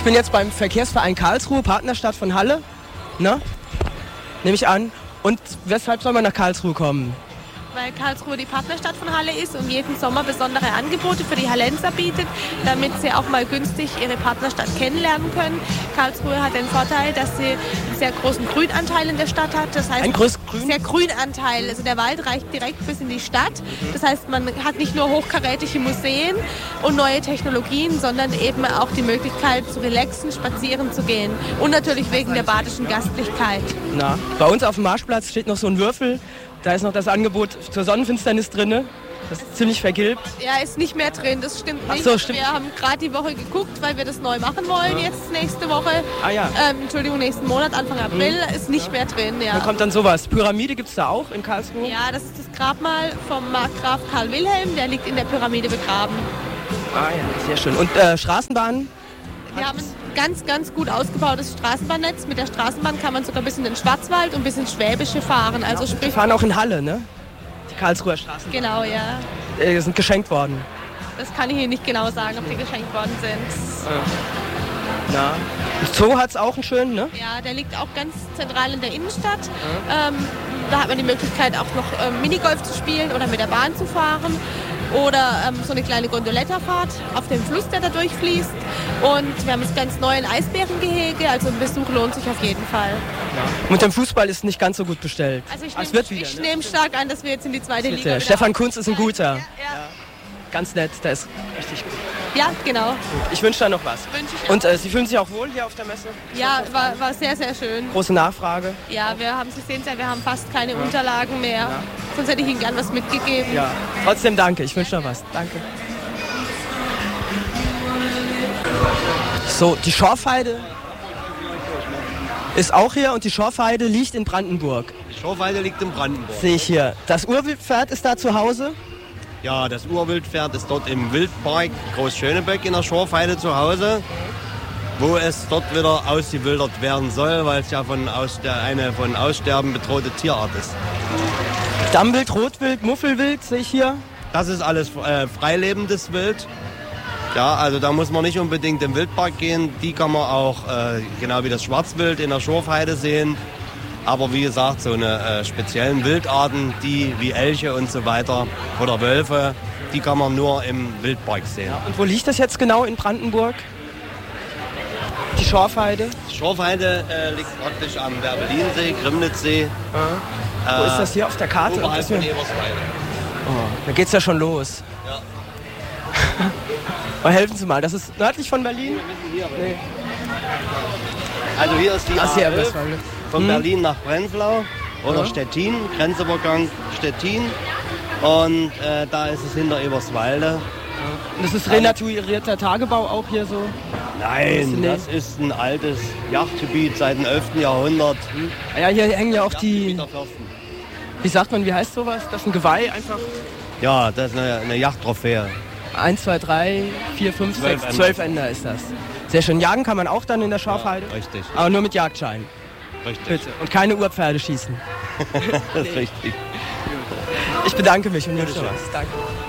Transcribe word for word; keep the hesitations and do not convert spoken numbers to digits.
bin jetzt beim Verkehrsverein Karlsruhe, Partnerstadt von Halle, ne? Nehme ich an. Und weshalb soll man nach Karlsruhe kommen? Weil Karlsruhe die Partnerstadt von Halle ist und jeden Sommer besondere Angebote für die Hallenser bietet, damit sie auch mal günstig ihre Partnerstadt kennenlernen können. Karlsruhe hat den Vorteil, dass sie einen sehr großen Grünanteil in der Stadt hat. Das heißt, ein größer Grün? sehr Grünanteil. Also der Wald reicht direkt bis in die Stadt. Das heißt, man hat nicht nur hochkarätige Museen und neue Technologien, sondern eben auch die Möglichkeit zu relaxen, spazieren zu gehen. Und natürlich wegen der badischen Gastlichkeit. Na, bei uns auf dem Marschplatz steht noch so ein Würfel. Da ist noch das Angebot zur Sonnenfinsternis drin. Das ist ziemlich vergilbt. Ja, ist nicht mehr drin, das stimmt nicht. Ach so, stimmt. Wir haben gerade die Woche geguckt, weil wir das neu machen wollen, ja. Jetzt nächste Woche. Ah ja. Ähm, Entschuldigung, nächsten Monat, Anfang April, mhm. ist nicht mehr drin. Ja. Dann kommt dann sowas. Pyramide gibt es da auch in Karlsruhe? Ja, das ist das Grabmal vom Markgraf Karl Wilhelm, der liegt in der Pyramide begraben. Ah ja, sehr schön. Und äh, Straßenbahnen? Wir haben ein ganz, ganz gut ausgebautes Straßenbahnnetz. Mit der Straßenbahn kann man sogar bis in den Schwarzwald und bis ins Schwäbische fahren. Also ja, sprich, wir fahren auch in Halle, ne? Die Karlsruher Straßen. Genau, ja. Äh, sind geschenkt worden. Das kann ich Ihnen nicht genau sagen, ob die geschenkt worden sind. Ja. Und Zoo hat es auch einen schönen, ne? Ja, der liegt auch ganz zentral in der Innenstadt. Ja. Ähm, da hat man die Möglichkeit auch noch ähm, Minigolf zu spielen oder mit der Bahn zu fahren. Oder ähm, so eine kleine Gondoletterfahrt auf dem Fluss, der da durchfließt. Und wir haben jetzt ganz neu ein Eisbärengehege, also ein Besuch lohnt sich auf jeden Fall. Ja. Mit dem Fußball ist nicht ganz so gut bestellt. Also ich nehme ne? nehm stark an, dass wir jetzt in die zweite Liga wieder Stefan Kunz ist ein guter. Ja, ja. Ja. Ganz nett, der ist richtig gut. Ja, genau. Ich wünsche da noch was. Wünsch ich Und äh, Sie fühlen sich auch wohl hier auf der Messe? Ja, war, war sehr, sehr schön. Große Nachfrage? Ja, wir haben Sie sehen ja, wir haben fast keine ja. Unterlagen mehr. Ja. Sonst hätte ich Ihnen gern was mitgegeben. Ja, trotzdem danke. Ich wünsche noch was. Danke. So, die Schorfheide ist auch hier und die Schorfheide liegt in Brandenburg. Die Schorfheide liegt in Brandenburg. Sehe ich hier. Das Urwildpferd ist da zu Hause? Ja, das Urwildpferd ist dort im Wildpark Großschönebeck in der Schorfheide zu Hause, wo es dort wieder ausgewildert werden soll, weil es ja von aus, der, eine von Aussterben bedrohte Tierart ist. Dammwild, Rotwild, Muffelwild sehe ich hier. Das ist alles äh, freilebendes Wild. Ja, also da muss man nicht unbedingt im Wildpark gehen. Die kann man auch, äh, genau wie das Schwarzwild, in der Schorfheide sehen. Aber wie gesagt, so eine äh, speziellen Wildarten, die wie Elche und so weiter oder Wölfe, die kann man nur im Wildpark sehen. Ja, und wo liegt das jetzt genau in Brandenburg? Die Schorfheide? Die Schorfheide äh, liegt praktisch am Werbelinsee, Grimnitzsee. Äh, wo ist das hier auf der Karte? Oberhalb von Eberswalde. Oh, da geht's ja schon los. Ja. Aber helfen Sie mal, das ist nördlich von Berlin? Hier, nee. Also hier ist die Ach, A elf von hm. Berlin nach Prenzlau oder ja. Stettin, Grenzübergang Stettin. Und äh, da ist es hinter Eberswalde. Ja. Und das ist renaturierter Tagebau auch hier so? Nein, das ist ein altes Jagdgebiet seit dem elften Jahrhundert. Hm. Ja, hier hängen ja auch die... Wie sagt man, wie heißt sowas? Das ist ein Geweih einfach? Ja, das ist eine, eine Jagdtrophäe. Eins, zwei, drei, vier, fünf, sechs, zwölf Ender ist das. Sehr schön. Jagen kann man auch dann in der Schorfheide? Ja, richtig. Aber nur mit Jagdschein. Richtig. Bitte. Und keine Urpferde schießen. Das ist richtig. Ich bedanke mich und wünsche was. Danke.